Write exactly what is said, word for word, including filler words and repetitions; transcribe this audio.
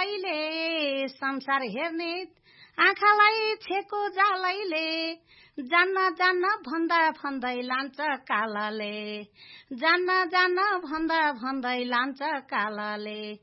जालैले संसार हेर्ने आँखालाई छेको जालैले जान्न जान्न भन्दा भन्दै लान्छ कालले जान्न जान्न भन्दा भन्दै लान्छ कालले